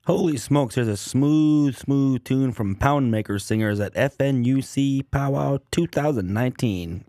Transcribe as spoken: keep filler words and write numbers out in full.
Holy smokes, here's a smooth, smooth tune from Poundmaker Singers at F N U C Powwow two thousand nineteen.